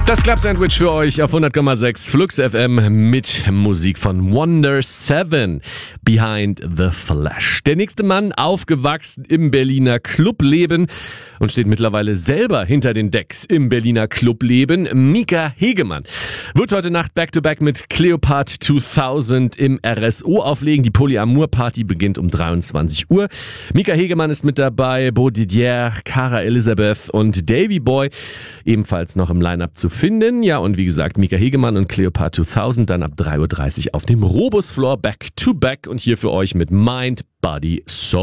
Das Club-Sandwich für euch auf 100,6 Flux FM mit Musik von Wonder 7, Behind the Flash. Der nächste Mann, aufgewachsen im Berliner Clubleben und steht mittlerweile selber hinter den Decks im Berliner Clubleben, Mika Hegemann. Wird heute Nacht Back-to-Back mit Cleopatra 2000 im RSO auflegen. Die Polyamour-Party beginnt um 23 Uhr. Mika Hegemann ist mit dabei, Bo Didier, Cara Elisabeth und Davy Boy ebenfalls noch im Line-Up zu finden. Ja, und wie gesagt, Mika Hegemann und Cleopatra 2000 dann ab 3:30 Uhr auf dem Robus Floor Back-to-Back und hier für euch mit Mind, Body, Soul.